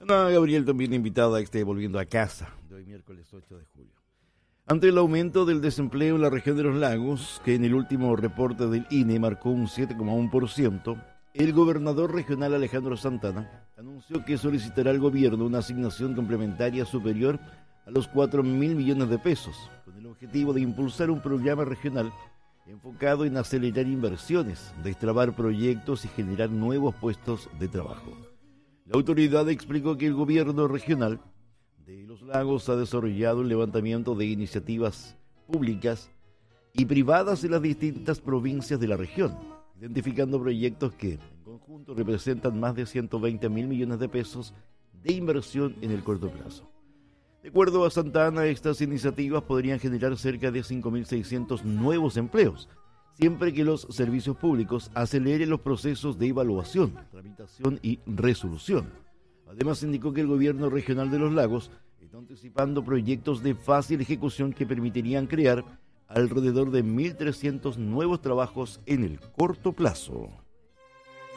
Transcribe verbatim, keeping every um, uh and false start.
Ana Gabriel también invitada a este Volviendo a Casa, de hoy miércoles ocho de julio. Ante el aumento del desempleo en la región de los lagos, que en el último reporte del I N E marcó un siete coma uno por ciento, el gobernador regional Alejandro Santana anunció que solicitará al gobierno una asignación complementaria superior a los cuatro mil millones de pesos, con el objetivo de impulsar un programa regional enfocado en acelerar inversiones, destrabar proyectos y generar nuevos puestos de trabajo. La autoridad explicó que el gobierno regional de Los Lagos ha desarrollado un levantamiento de iniciativas públicas y privadas en las distintas provincias de la región, identificando proyectos que en conjunto representan más de ciento veinte mil millones de pesos de inversión en el corto plazo. De acuerdo a Santana, estas iniciativas podrían generar cerca de cinco mil seiscientos nuevos empleos, siempre que los servicios públicos aceleren los procesos de evaluación, tramitación y resolución. Además, indicó que el gobierno regional de Los Lagos está anticipando proyectos de fácil ejecución que permitirían crear alrededor de mil trescientos nuevos trabajos en el corto plazo.